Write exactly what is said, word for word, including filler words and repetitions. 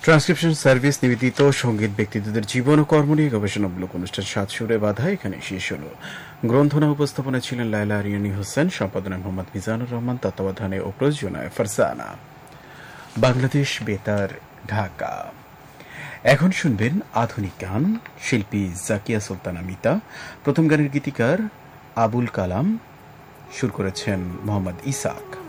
Transcription service নিবেদিত সঙ্গীত ব্যক্তিত্বদের জীবন ও কর্ম নিয়ে গবেষণামূলক অনুষ্ঠান সাত সুরে বাধা এখানে শেষ হল। গ্রন্থনা উপস্থাপনা ছিলেন লায়লা আরিয়ানী হোসেন, সম্পাদনায় মোহাম্মদ মিজানুর রহমান, তত্ত্বাবধানে ও প্রযোজনায় ফারজানা। বাংলাদেশ বেতার, ঢাকা। এখন শুনবেন আধুনিক গান। শিল্পী জাকিয়া সুলতানা মিতা, প্রথম গানের গীতিকার আবুল কালাম, সুর করেছেন মোহাম্মদ ইসাক।